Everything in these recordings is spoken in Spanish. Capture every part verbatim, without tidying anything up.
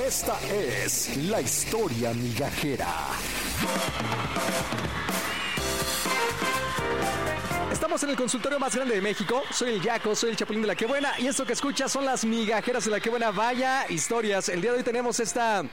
Esta es la historia migajera. Estamos en el consultorio más grande de México. Soy el Yaco, soy el Chapulín de la Qué Buena. Y esto que escuchas son las migajeras de la Qué Buena. Vaya historias. El día de hoy tenemos esta...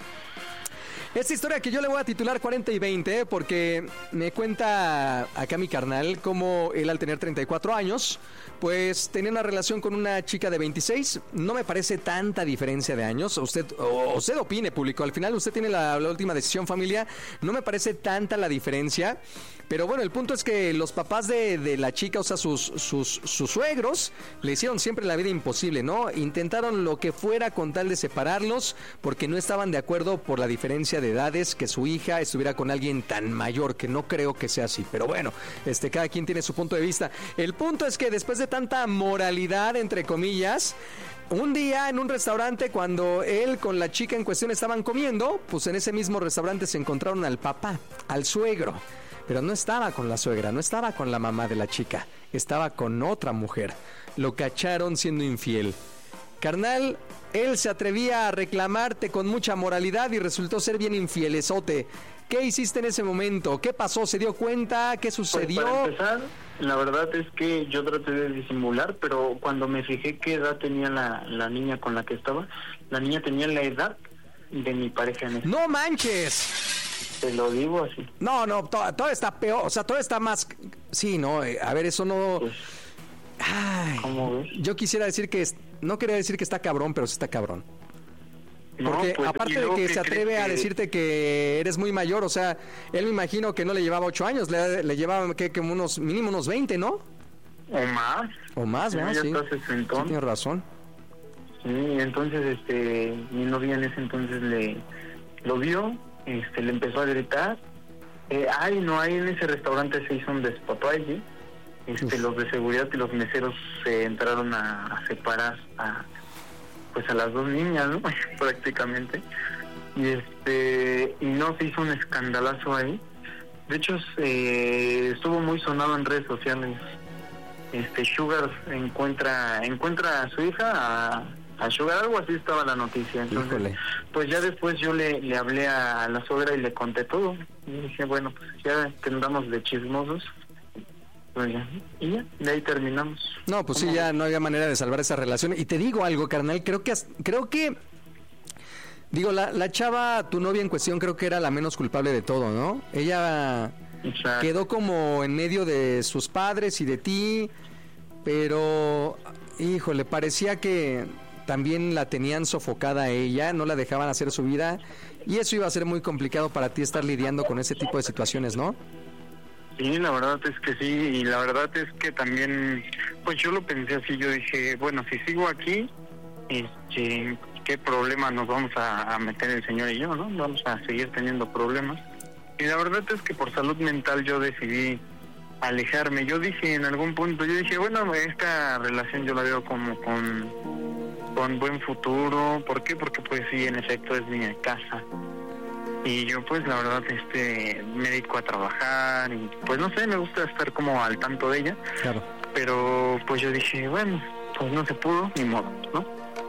Esta historia que yo le voy a titular cuarenta y veinte, porque me cuenta acá mi carnal cómo él al tener treinta y cuatro años, pues tenía una relación con una chica de veintiséis. No me parece tanta diferencia de años. Usted, o usted opine, público. Al final usted tiene la, la última decisión, familia. No me parece tanta la diferencia. Pero bueno, el punto es que los papás de, de la chica, o sea, sus, sus, sus suegros, le hicieron siempre la vida imposible, ¿no? Intentaron lo que fuera con tal de separarlos, porque no estaban de acuerdo por la diferencia de edades, que su hija estuviera con alguien tan mayor, que no creo que sea así. Pero bueno, este, cada quien tiene su punto de vista. El punto es que después de tanta moralidad, entre comillas, un día en un restaurante, cuando él con la chica en cuestión estaban comiendo, pues en ese mismo restaurante se encontraron al papá, al suegro. Pero no estaba con la suegra, no estaba con la mamá de la chica, estaba con otra mujer. Lo cacharon siendo infiel. Carnal, él se atrevía a reclamarte con mucha moralidad y resultó ser bien infielesote. ¿Qué hiciste en ese momento? ¿Qué pasó? ¿Se dio cuenta? ¿Qué sucedió? Pues para empezar, la verdad es que yo traté de disimular, pero cuando me fijé qué edad tenía la, la niña con la que estaba, la niña tenía la edad de mi pareja en ese. ¡No manches! Te lo digo así. No, no, todo, todo está peor, o sea, todo está más... Sí, no, eh, a ver, eso no... Pues, Ay, ¿cómo ves? Yo quisiera decir que... Es... No quería decir que está cabrón, pero sí está cabrón. Porque no, pues, aparte de que se atreve a que... decirte que eres muy mayor, o sea, él me imagino que no le llevaba ocho años, le, le llevaba que como unos, mínimo unos veinte, ¿no? O más. O más, ¿verdad? Ya Sí, está sesentón. Sí, tienes razón. Sí, entonces, este, mi novia en ese entonces le lo vio, este, le empezó a gritar. Eh, ay, no, ahí en ese restaurante se hizo un despapalle. Este, Uf. Los de seguridad y los meseros se entraron a, a separar a, pues a las dos niñas, ¿no? Prácticamente. Y este, y no, se hizo un escandalazo ahí. De hecho, eh, estuvo muy sonado en redes sociales. Este, Sugar encuentra, encuentra a su hija, a, a Sugar, algo así estaba la noticia. Entonces, Híjole. Pues ya después yo le, le hablé a la suegra y le conté todo. Y dije, bueno, pues ya que andamos de chismosos. Pues ya, y ya, de ahí terminamos. No, pues sí, ya no había manera de salvar esa relación. Y te digo algo, carnal, creo que, creo que, digo, la, la chava, tu novia en cuestión, creo que era la menos culpable de todo, ¿no? Ella Exacto. quedó como en medio de sus padres y de ti, pero, híjole, parecía que también la tenían sofocada a ella, no la dejaban hacer su vida, y eso iba a ser muy complicado para ti estar lidiando con ese tipo de situaciones, ¿no? Sí, la verdad es que sí, y la verdad es que también, pues yo lo pensé así, yo dije, bueno, si sigo aquí, este, ¿qué problema nos vamos a, a meter el señor y yo, no? Vamos a seguir teniendo problemas. Y la verdad es que por salud mental yo decidí alejarme. Yo dije en algún punto, yo dije, bueno, esta relación yo la veo como con, con buen futuro. ¿Por qué? Porque pues sí, en efecto es mi casa. Y yo pues la verdad este me dedico a trabajar y pues no sé, me gusta estar como al tanto de ella. Claro. Pero pues yo dije, bueno, pues no se pudo, ni modo, ¿no?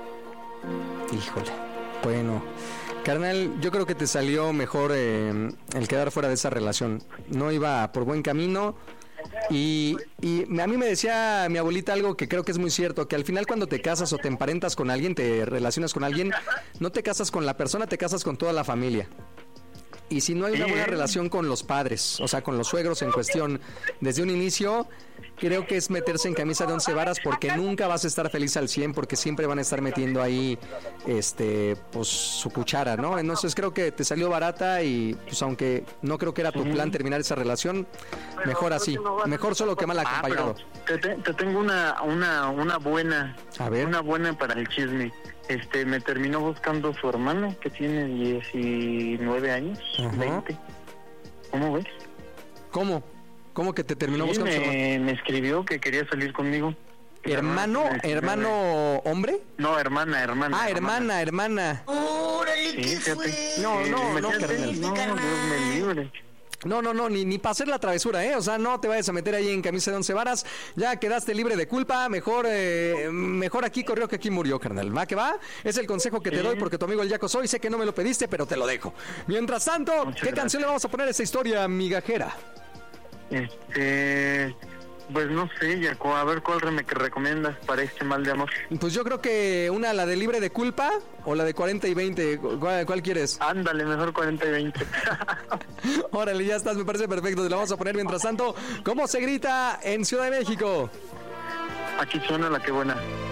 Híjole, bueno, carnal, yo creo que te salió mejor eh, el quedar fuera de esa relación. No iba por buen camino. Y, y a mí me decía mi abuelita algo que creo que es muy cierto, que al final cuando te casas o te emparentas con alguien, te relacionas con alguien, no te casas con la persona, te casas con toda la familia. Y si no hay una buena relación con los padres, o sea, con los suegros en cuestión, desde un inicio, creo que es meterse en camisa de once varas, porque nunca vas a estar feliz al cien, porque siempre van a estar metiendo ahí, este, pues, su cuchara, ¿no? Entonces creo que te salió barata y, pues, aunque no creo que era tu plan terminar esa relación, mejor así, mejor solo que mal acompañado. Ah, te, te, te tengo una, una, una buena, a ver. una buena para el chisme. Este, me terminó buscando su hermano, que tiene diecinueve años, uh-huh. veinte. ¿Cómo ves? ¿Cómo? ¿Cómo que te terminó sí, buscando me, su hermano? Me escribió que quería salir conmigo. ¿Hermano? ¿Hermano hombre? No, hermana, hermana. Ah, hermana, hermana. ¡Órale, sí, qué fíjate. fue! No, no, no, carnal. No, Dios me libre. No, no, no, ni, ni para hacer la travesura, ¿eh? O sea, no te vayas a meter ahí en camisa de once varas. Ya quedaste libre de culpa. Mejor eh, mejor aquí corrió que aquí murió, carnal. ¿Va que va? Es el consejo que te doy porque tu amigo el Yaco soy. Sé que no me lo pediste, pero te lo dejo. Mientras tanto, Muchas ¿qué gracias. canción le vamos a poner a esta historia migajera? Este... Pues no sé, Jaco, a ver cuál me recomiendas para este mal de amor. Pues yo creo que una, la de libre de culpa o la de cuarenta y veinte. ¿Cuál, cuál quieres? Ándale, mejor cuarenta y veinte. Órale, ya estás, me parece perfecto. Te la vamos a poner mientras tanto. ¿Cómo se grita en Ciudad de México? Aquí suena la que buena.